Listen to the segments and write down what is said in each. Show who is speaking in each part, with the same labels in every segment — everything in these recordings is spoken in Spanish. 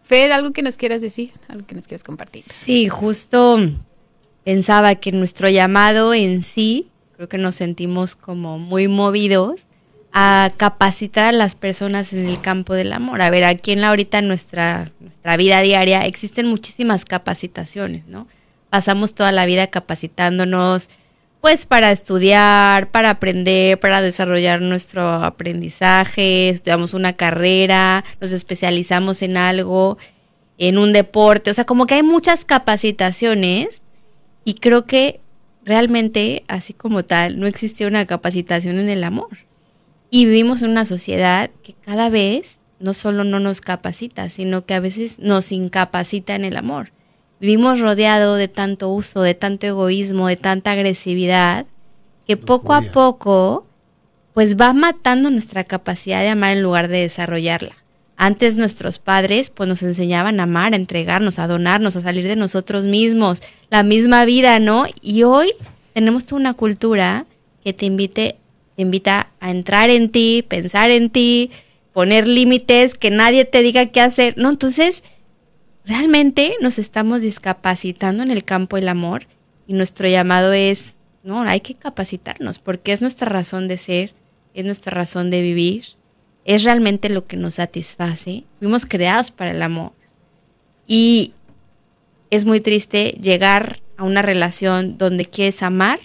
Speaker 1: Fer, ¿algo que nos quieras decir? ¿Algo que nos quieras compartir?
Speaker 2: Sí, justo pensaba que nuestro llamado en sí, creo que nos sentimos como muy movidos a capacitar a las personas en el campo del amor. A ver, aquí ahorita en nuestra vida diaria existen muchísimas capacitaciones, ¿no? Pasamos toda la vida capacitándonos, pues para estudiar, para aprender, para desarrollar nuestro aprendizaje, estudiamos una carrera, nos especializamos en algo, en un deporte, o sea, como que hay muchas capacitaciones y creo que realmente, así como tal, no existe una capacitación en el amor. Y vivimos en una sociedad que cada vez no solo no nos capacita, sino que a veces nos incapacita en el amor. Vivimos rodeados de tanto uso, de tanto egoísmo, de tanta agresividad, que poco a poco pues va matando nuestra capacidad de amar en lugar de desarrollarla. Antes nuestros padres pues nos enseñaban a amar, a entregarnos, a donarnos, a salir de nosotros mismos, la misma vida, ¿no? Y hoy tenemos toda una cultura que te invita a entrar en ti, pensar en ti, poner límites, que nadie te diga qué hacer, ¿no? Entonces, realmente nos estamos discapacitando en el campo del amor y nuestro llamado es, no, hay que capacitarnos porque es nuestra razón de ser, es nuestra razón de vivir, es realmente lo que nos satisface. Fuimos creados para el amor y es muy triste llegar a una relación donde quieres amar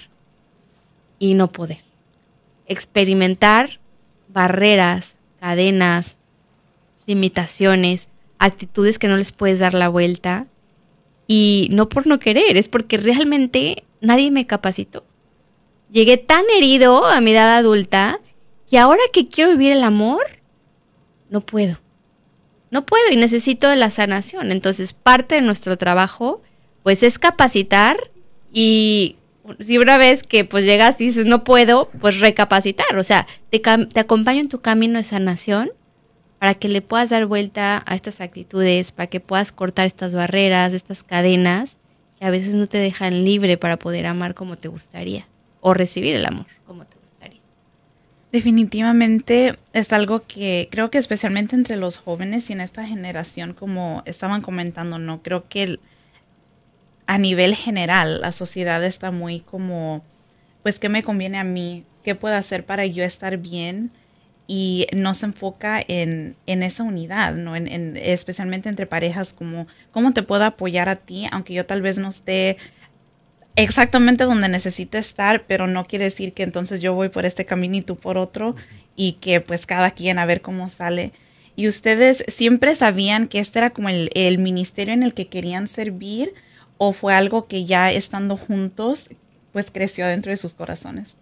Speaker 2: y no poder. Experimentar barreras, cadenas, limitaciones, actitudes que no les puedes dar la vuelta y no por no querer, es porque realmente nadie me capacitó. Llegué tan herido a mi edad adulta que ahora que quiero vivir el amor, no puedo y necesito de la sanación. Entonces parte de nuestro trabajo pues es capacitar y si una vez que pues llegas y dices no puedo, pues recapacitar, o sea, te acompaño en tu camino de sanación para que le puedas dar vuelta a estas actitudes, para que puedas cortar estas barreras, estas cadenas que a veces no te dejan libre para poder amar como te gustaría o recibir el amor como te gustaría.
Speaker 3: Definitivamente es algo que creo que especialmente entre los jóvenes y en esta generación, como estaban comentando, ¿no? Creo que a nivel general la sociedad está muy como, pues, ¿qué me conviene a mí? ¿Qué puedo hacer para yo estar bien? Y no se enfoca en esa unidad, ¿no? Especialmente entre parejas, como cómo te puedo apoyar a ti, aunque yo tal vez no esté exactamente donde necesite estar, pero no quiere decir que entonces yo voy por este camino y tú por otro, y que pues cada quien a ver cómo sale. ¿Y ustedes siempre sabían que este era como el ministerio en el que querían servir, o fue algo que ya estando juntos pues creció dentro de sus corazones?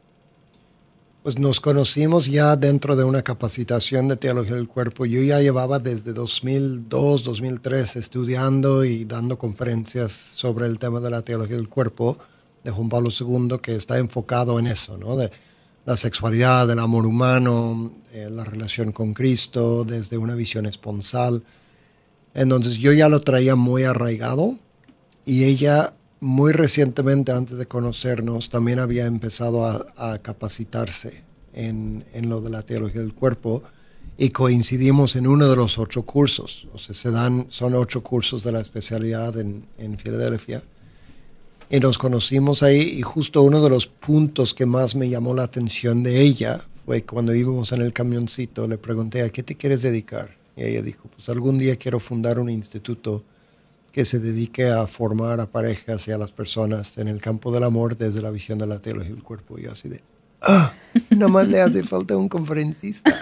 Speaker 4: Pues nos conocimos ya dentro de una capacitación de teología del cuerpo. Yo ya llevaba desde 2002, 2003 estudiando y dando conferencias sobre el tema de la teología del cuerpo de Juan Pablo II, que está enfocado en eso, ¿no? De la sexualidad, del amor humano, la relación con Cristo, desde una visión esponsal. Entonces yo ya lo traía muy arraigado y ella muy recientemente, antes de conocernos, también había empezado a capacitarse en lo de la teología del cuerpo y coincidimos en uno de los 8 cursos. O sea, son 8 cursos de la especialidad en Filadelfia. Y nos conocimos ahí y justo uno de los puntos que más me llamó la atención de ella fue cuando íbamos en el camioncito, le pregunté, ¿a qué te quieres dedicar? Y ella dijo, pues algún día quiero fundar un instituto que se dedique a formar a parejas y a las personas en el campo del amor desde la visión de la teología del cuerpo. Y yo así de, nomás le hace falta un conferencista.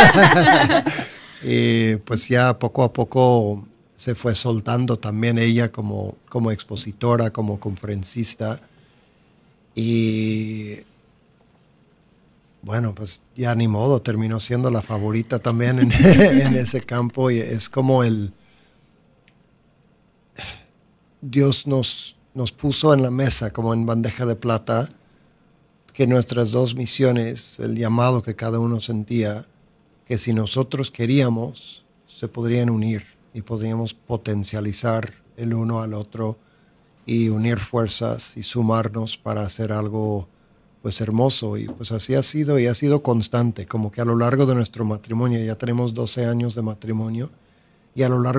Speaker 4: Y pues ya poco a poco se fue soltando también ella como expositora, como conferencista. Y bueno, pues ya ni modo, terminó siendo la favorita también en ese campo. Y es como Dios nos puso en la mesa como en bandeja de plata que nuestras 2 misiones, el llamado que cada uno sentía, que si nosotros queríamos, se podrían unir y podríamos potencializar el uno al otro y unir fuerzas y sumarnos para hacer algo pues hermoso. Y pues así ha sido y ha sido constante, como que a lo largo de nuestro matrimonio, ya tenemos 12 años de matrimonio, y a lo largo